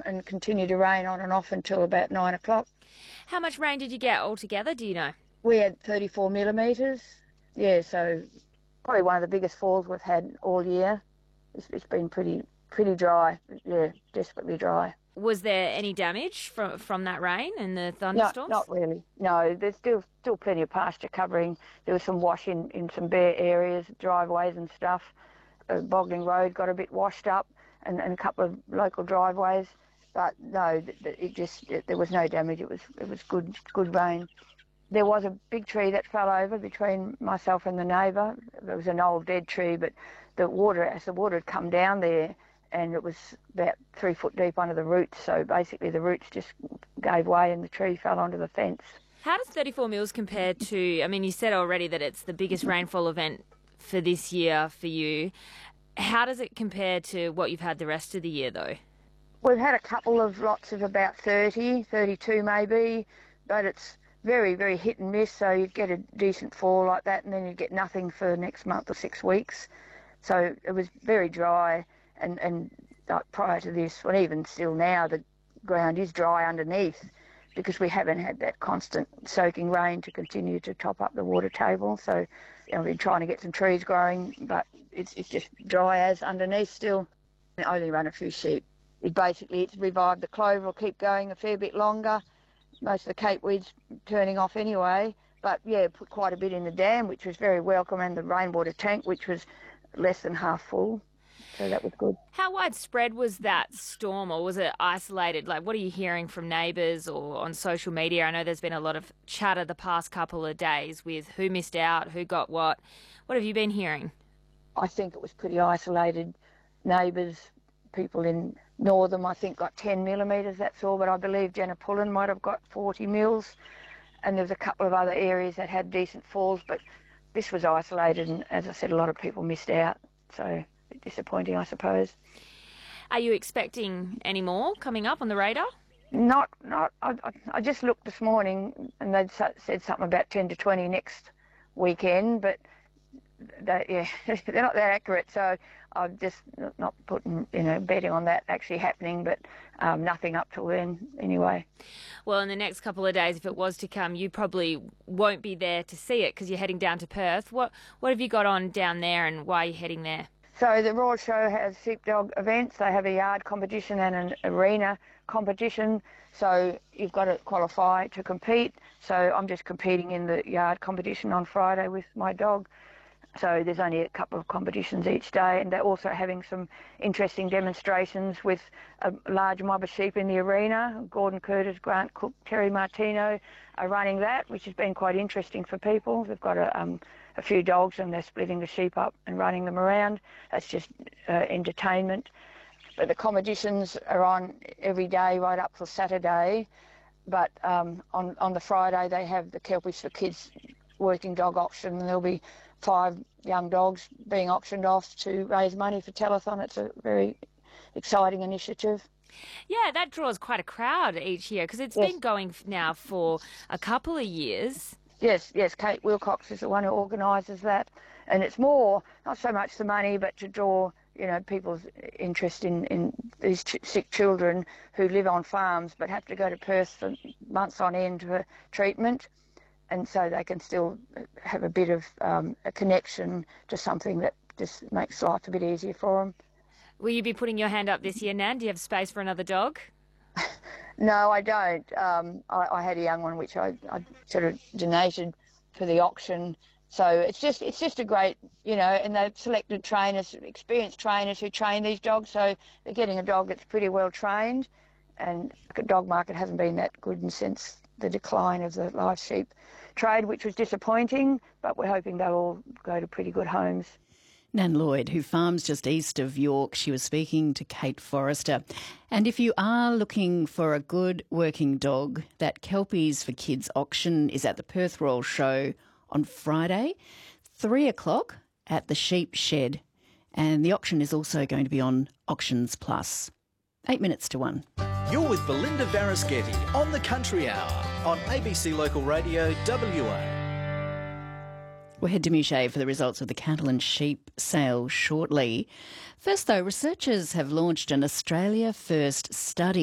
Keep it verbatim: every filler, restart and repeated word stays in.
and, and continued to rain on and off until about nine o'clock. How much rain did you get altogether, do you know? We had thirty-four millimetres. Yeah, so probably one of the biggest falls we've had all year. It's, it's been pretty pretty dry, yeah, desperately dry. Was there any damage from from that rain and the thunderstorms? No, not really. No, there's still still plenty of pasture covering. There was some wash in, in some bare areas, driveways and stuff. Uh, Bogling Road got a bit washed up, and, and a couple of local driveways. But no, it just it, there was no damage. It was it was good good rain. There was a big tree that fell over between myself and the neighbour. It was an old dead tree, but the water, as the water had come down there, and it was about three foot deep under the roots, so basically the roots just gave way and the tree fell onto the fence. How does thirty-four mils compare to, I mean, you said already that it's the biggest rainfall event for this year for you. How does it compare to what you've had the rest of the year, though? We've had a couple of lots of about thirty, thirty-two maybe, but it's very, very hit and miss, so you'd get a decent fall like that and then you'd get nothing for next month or six weeks. So it was very dry, and, and like prior to this, well, even still now, the ground is dry underneath because we haven't had that constant soaking rain to continue to top up the water table. So you know, we've been trying to get some trees growing, but it's, it's just dry as underneath still. I only run a few sheep. It basically, it's revived the clover, will keep going a fair bit longer. Most of the cape weeds turning off anyway, but yeah, put quite a bit in the dam, which was very welcome, and the rainwater tank, which was less than half full, so that was good. How widespread was that storm, or was it isolated? Like, what are you hearing from neighbours or on social media? I know there's been a lot of chatter the past couple of days with who missed out, who got what. What have you been hearing? I think it was pretty isolated. Neighbours, people in Northam, I think, got ten millimetres, that's all, but I believe Jenna Pullen might have got forty mils, and there was a couple of other areas that had decent falls, but this was isolated, and as I said, a lot of people missed out, so a bit disappointing, I suppose. Are you expecting any more coming up on the radar? Not, not. I, I just looked this morning, and they'd said something about ten to twenty next weekend, but they, yeah, they're not that accurate, so I'm just not putting, you know, betting on that actually happening, but um, nothing up till then anyway. Well, in the next couple of days, if it was to come, you probably won't be there to see it because you're heading down to Perth. What what have you got on down there, and why are you heading there? So the Royal Show has sheepdog events. They have a yard competition and an arena competition, so you've got to qualify to compete. So I'm just competing in the yard competition on Friday with my dog. So there's only a couple of competitions each day, and they're also having some interesting demonstrations with a large mob of sheep in the arena. Gordon Curtis, Grant Cook, Terry Martino are running that, which has been quite interesting for people. They've got a, um, a few dogs and they're splitting the sheep up and running them around. That's just uh, entertainment. But the competitions are on every day right up till Saturday. But um, on, on the Friday they have the Kelpies for Kids working dog auction, and there'll be five young dogs being auctioned off to raise money for Telethon. It's a very exciting initiative. Yeah, that draws quite a crowd each year because it's yes. been going now for a couple of years. Yes, yes, Kate Wilcox is the one who organises that, and it's more, not so much the money, but to draw, you know, people's interest in, in these ch- sick children who live on farms but have to go to Perth for months on end for treatment. And so they can still have a bit of um, a connection to something that just makes life a bit easier for them. Will you be putting your hand up this year, Nan? Do you have space for another dog? No, I don't. Um, I, I had a young one which I, I sort of donated for the auction. So it's just it's just a great, you know, and they've selected trainers, experienced trainers who train these dogs. So they're getting a dog that's pretty well trained, and the dog market hasn't been that good since the decline of the live sheep trade, which was disappointing, but we're hoping they'll all go to pretty good homes. Nan Lloyd, who farms just east of York, she was speaking to Kate Forrester. And if you are looking for a good working dog, that Kelpies for Kids auction is at the Perth Royal Show on Friday, three o'clock at the Sheep Shed. And the auction is also going to be on Auctions Plus. Eight minutes to one. You're with Belinda Varaschetti on the Country Hour on A B C Local Radio W A. We'll head to Mouchet for the results of the cattle and sheep sale shortly. First, though, researchers have launched an Australia First study